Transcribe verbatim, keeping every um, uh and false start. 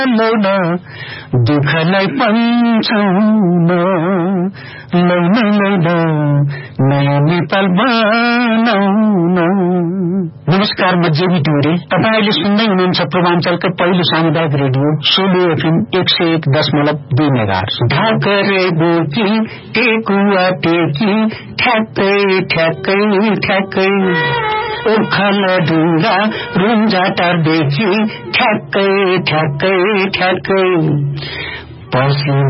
Loan दुःखलाई पन्छौन loan loan नयाँ नेपाल बनाउन। नमस्कार, म जेबी डोरे। तपाईले सुन्दै हुनुहुन्छ पूर्वाञ्चलको पहिलो सामुदायिक रेडियो सोलु एफएम एक सय एक दशमलव दुई मेगाहर्ज। ढाकरे बोकी टेकुवा टेकी ठ्याक्कै ठ्याक्कै ठ्याक्कै उखल ढुङ्गा रुन्जाटारदेखि ठ्याक्कै ठ्याक्कै ठ्याक्कै पसी